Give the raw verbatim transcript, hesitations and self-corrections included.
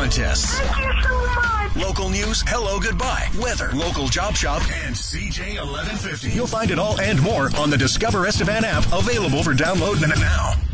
contests. Thank you so much. Local news, hello, goodbye, weather, local job shop, and C J eleven fifty. You'll find it all and more on the Discover Estevan app, available for download now.